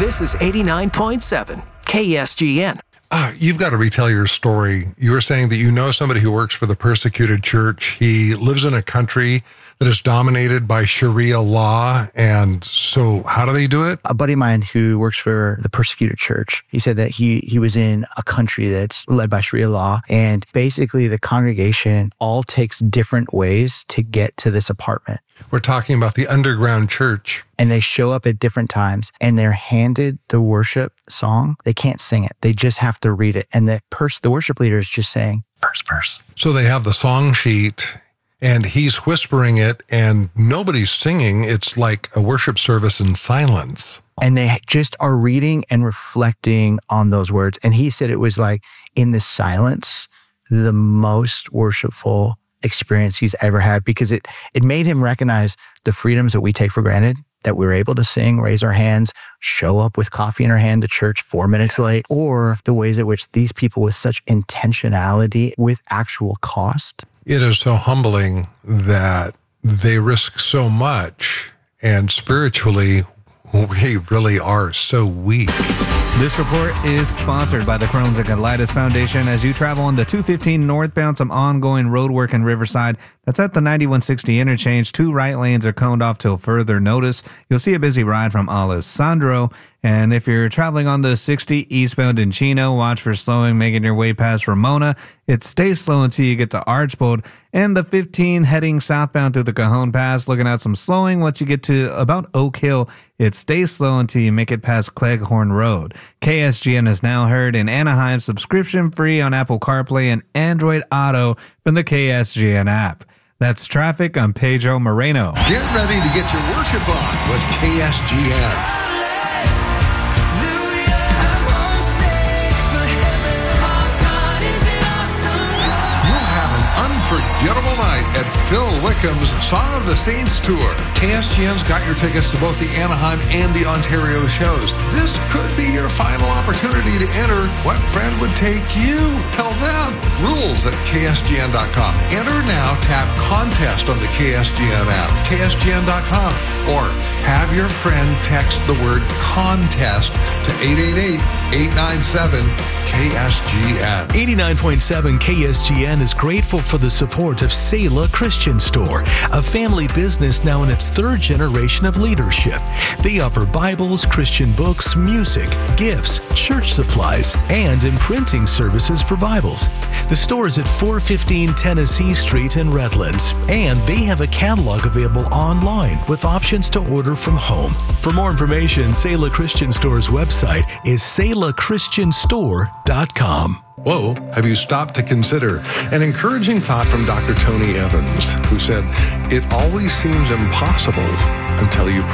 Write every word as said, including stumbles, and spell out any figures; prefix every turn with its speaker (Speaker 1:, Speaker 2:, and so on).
Speaker 1: This is eighty-nine point seven K S G N.
Speaker 2: Uh, you've got to retell your story. You were saying that you know somebody who works for the persecuted church. He lives in a country that is dominated by Sharia law. And so how do they do it?
Speaker 3: A buddy of mine who works for the persecuted church, he said that he he was in a country that's led by Sharia law. And basically the congregation all takes different ways to get to this apartment.
Speaker 2: We're talking about the underground church.
Speaker 3: And they show up at different times and they're handed the worship song. They can't sing it. They just have to read it. And the pers- the worship leader is just saying, verse, verse.
Speaker 2: So they have the song sheet and he's whispering it and nobody's singing. It's like a worship service in silence.
Speaker 3: And they just are reading and reflecting on those words. And he said it was like in the silence, the most worshipful experience he's ever had, because it it made him recognize the freedoms that we take for granted, that we're able to sing, raise our hands, show up with coffee in our hand to church four minutes late, or the ways in which these people with such intentionality with actual cost.
Speaker 2: It is so humbling that they risk so much, and spiritually, we really are so weak.
Speaker 4: This report is sponsored by the Crohn's and Colitis Foundation. As you travel on the two fifteen northbound, some ongoing road work in Riverside. That's at the ninety-one sixty interchange. Two right lanes are coned off till further notice. You'll see a busy ride from Alessandro. And if you're traveling on the sixty eastbound in Chino, watch for slowing, making your way past Ramona. It stays slow until you get to Archbold. And the fifteen heading southbound through the Cajon Pass, looking at some slowing. Once you get to about Oak Hill, it stays slow until you make it past Cleghorn Road. K S G N is now heard in Anaheim, subscription free on Apple CarPlay and Android Auto from the K S G N app. That's traffic. I'm Pedro Moreno.
Speaker 2: Get ready to get your worship on with K S G N. Unforgettable night at Phil Wickham's Song of the Saints Tour. K S G N's got your tickets to both the Anaheim and the Ontario shows. This could be your final opportunity to enter. What friend would take you? Tell them. Rules at K S G N dot com. Enter now. Tap contest on the K S G N app, K S G N dot com, or have your friend text the word contest to eight eight eight, eight nine seven, K S G N.
Speaker 1: eighty-nine point seven K S G N is grateful for the support of Selah Christian Store, a family business now in its third generation of leadership. They offer Bibles, Christian books, music, gifts, church supplies, and imprinting services for Bibles. The store is at four fifteen Tennessee Street in Redlands, and they have a catalog available online with options to order from home. For more information, Selah Christian Store's website is selah christian store dot com.
Speaker 2: Whoa, have you stopped to consider an encouraging thought from Doctor Tony Evans, who said, "It always seems impossible until you